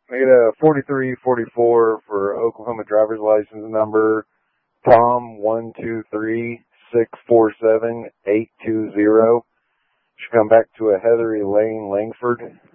I get a 4344 for Oklahoma driver's license number, Tom 123647820. Should come back to a Heathery Lane, Langford.